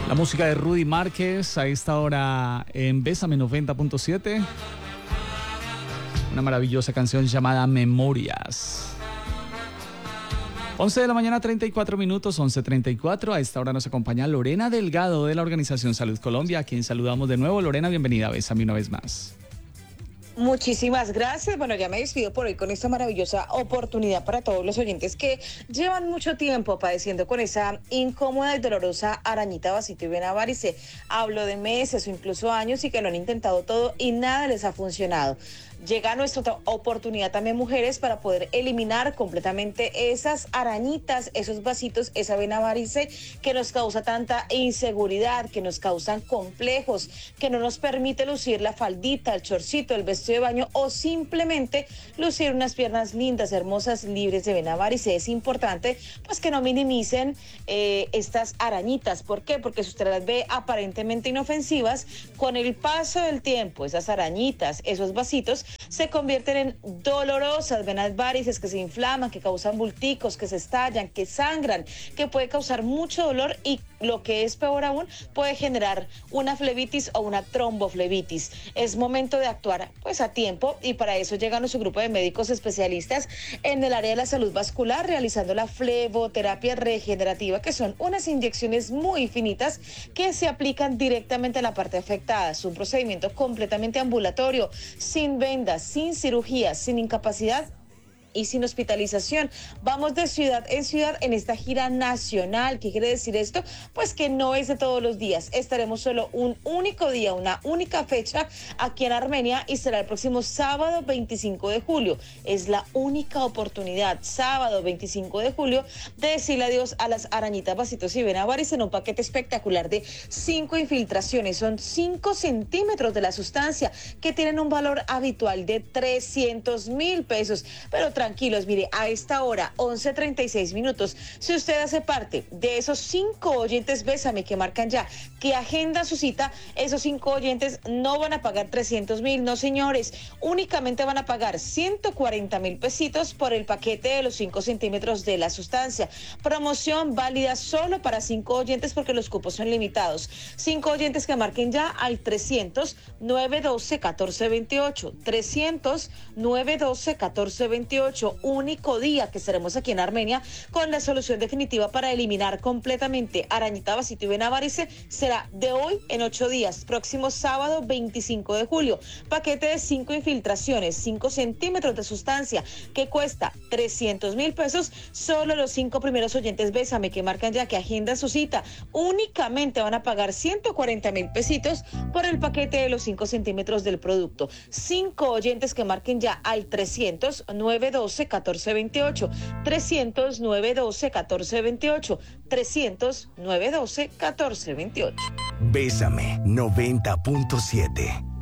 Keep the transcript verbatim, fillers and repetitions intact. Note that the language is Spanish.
La música de Rudy Márquez a esta hora en Bésame noventa punto siete. Una maravillosa canción llamada Memorias. once de la mañana, treinta y cuatro minutos, once treinta y cuatro. A esta hora nos acompaña Lorena Delgado de la Organización Salud Colombia, a quien saludamos de nuevo. Lorena, bienvenida a Bésame una vez más. Muchísimas gracias. Bueno, ya me despido por hoy con esta maravillosa oportunidad para todos los oyentes que llevan mucho tiempo padeciendo con esa incómoda y dolorosa arañita vasito y vena varice. Hablo de meses o incluso años y que lo han intentado todo y nada les ha funcionado. Llega nuestra oportunidad también, mujeres, para poder eliminar completamente esas arañitas, esos vasitos, esa vena varice que nos causa tanta inseguridad, que nos causan complejos, que no nos permite lucir la faldita, el chorcito, el vestido de baño o simplemente lucir unas piernas lindas, hermosas, libres de vena varice. Es importante pues que no minimicen eh, estas arañitas. ¿Por qué? Porque si usted las ve aparentemente inofensivas, con el paso del tiempo, esas arañitas, esos vasitos, se convierten en dolorosas venas varices que se inflaman, que causan bulticos, que se estallan, que sangran, que puede causar mucho dolor y lo que es peor aún, puede generar una flebitis o una tromboflebitis. Es momento de actuar pues a tiempo y para eso llega nuestro grupo de médicos especialistas en el área de la salud vascular realizando la fleboterapia regenerativa, que son unas inyecciones muy finitas que se aplican directamente a la parte afectada. Es un procedimiento completamente ambulatorio, sin vendas, sin cirugías, sin incapacidad y sin hospitalización. Vamos de ciudad en ciudad en esta gira nacional. ¿Qué quiere decir esto? Pues que no es de todos los días. Estaremos solo un único día, una única fecha aquí en Armenia y será el próximo sábado veinticinco de julio. Es la única oportunidad, sábado veinticinco de julio, de decirle adiós a las arañitas, vasitos y vena varice en un paquete espectacular de cinco infiltraciones. Son cinco centímetros de la sustancia que tienen un valor habitual de trescientos mil pesos. Pero tranquilos, mire, a esta hora, once treinta y seis minutos, si usted hace parte de esos cinco oyentes Bésame que marcan ya, que agendan su cita, esos cinco oyentes no van a pagar trescientos mil, no señores, únicamente van a pagar ciento cuarenta mil pesitos por el paquete de los cinco centímetros de la sustancia. Promoción válida solo para cinco oyentes porque los cupos son limitados. Cinco oyentes que marquen ya al trescientos, nueve doce, catorce veintiocho, trescientos, nueve doce, catorce veintiocho. Único día que estaremos aquí en Armenia con la solución definitiva para eliminar completamente arañita, vasito y vena varice. Será de hoy en ocho días, próximo sábado veinticinco de julio. Paquete de cinco infiltraciones, cinco centímetros de sustancia que cuesta trescientos mil pesos. Solo los cinco primeros oyentes Bésame que marcan ya, que agendan su cita, únicamente van a pagar ciento cuarenta mil pesitos por el paquete de los cinco centímetros del producto. Cinco oyentes que marquen ya al trescientos, nueve doce, catorce veintiocho, trescientos, nueve doce, catorce veintiocho, trescientos, nueve doce, catorce veintiocho. Bésame noventa punto siete.